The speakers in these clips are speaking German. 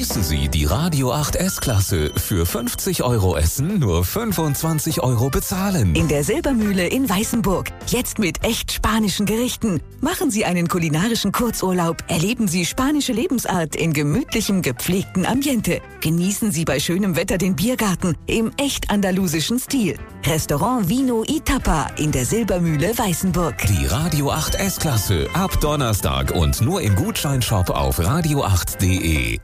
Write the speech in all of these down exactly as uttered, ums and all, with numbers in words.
Genießen Sie die Radio acht S-Klasse. Für fünfzig Euro essen, nur fünfundzwanzig Euro bezahlen. In der Silbermühle in Weißenburg. Jetzt mit echt spanischen Gerichten. Machen Sie einen kulinarischen Kurzurlaub. Erleben Sie spanische Lebensart in gemütlichem, gepflegten Ambiente. Genießen Sie bei schönem Wetter den Biergarten im echt andalusischen Stil. Restaurant Vino y Tapa in der Silbermühle Weißenburg. Die Radio acht S-Klasse. Ab Donnerstag und nur im Gutscheinshop auf radio acht punkt de.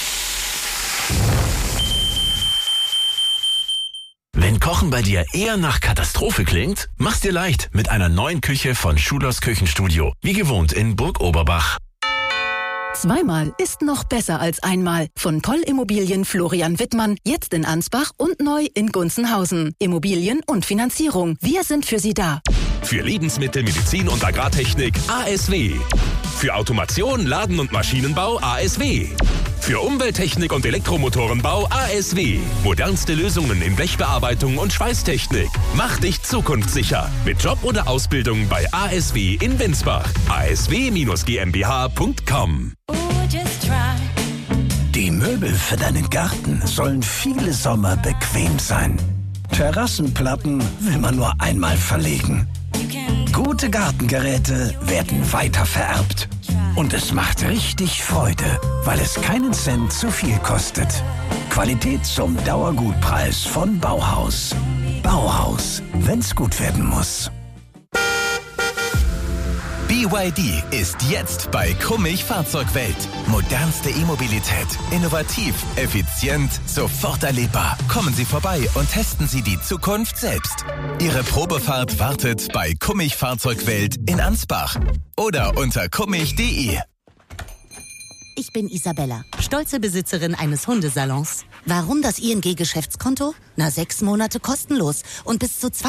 Wenn Kochen bei dir eher nach Katastrophe klingt, mach's dir leicht mit einer neuen Küche von Schulers Küchenstudio. Wie gewohnt in Burg Oberbach. Zweimal ist noch besser als einmal. Von Poll Immobilien Florian Wittmann, jetzt in Ansbach und neu in Gunzenhausen. Immobilien und Finanzierung. Wir sind für Sie da. Für Lebensmittel, Medizin und Agrartechnik A S W. Für Automation, Laden- und Maschinenbau A S W. Für Umwelttechnik und Elektromotorenbau A S W. Modernste Lösungen in Blechbearbeitung und Schweißtechnik. Mach dich zukunftssicher. Mit Job oder Ausbildung bei A S W in Winsbach. a s w Bindestrich g m b h punkt com. Die Möbel für deinen Garten sollen viele Sommer bequem sein. Terrassenplatten will man nur einmal verlegen. Gute Gartengeräte werden weiter vererbt. Und es macht richtig Freude, weil es keinen Cent zu viel kostet. Qualität zum Dauergutpreis von Bauhaus. Bauhaus, wenn's gut werden muss. B Y D ist jetzt bei Kummig Fahrzeugwelt. Modernste E-Mobilität. Innovativ, effizient, sofort erlebbar. Kommen Sie vorbei und testen Sie die Zukunft selbst. Ihre Probefahrt wartet bei Kummig Fahrzeugwelt in Ansbach oder unter kummig punkt de. Ich bin Isabella, stolze Besitzerin eines Hundesalons. Warum das I N G-Geschäftskonto? Na, sechs Monate kostenlos und bis zu